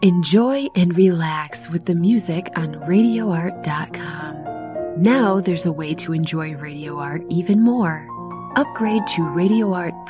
Enjoy and relax with the music on RadioArt.com. Now there's a way to enjoy Radio Art even more. Upgrade to Radio Art